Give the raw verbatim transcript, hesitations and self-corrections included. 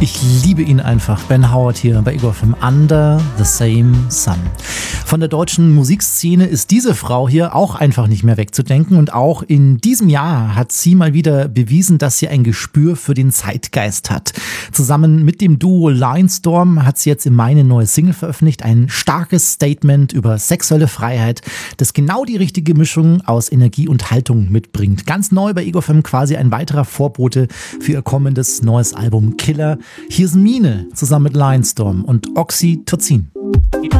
Ich liebe ihn einfach. Ben Howard hier bei Ego F M, Under the Same Sun. Von der deutschen Musikszene ist diese Frau hier auch einfach nicht mehr wegzudenken. Und auch in diesem Jahr hat sie mal wieder bewiesen, dass sie ein Gespür für den Zeitgeist hat. Zusammen mit dem Duo Lionstorm hat sie jetzt im Mai eine neue Single veröffentlicht. Ein starkes Statement über sexuelle Freiheit, das genau die richtige Mischung aus Energie und Haltung mitbringt. Ganz neu bei Ego F M, quasi ein weiterer Vorbote für ihr kommendes neues Album Killer. Hier ist Mine zusammen mit Lionstorm und Oxytocin.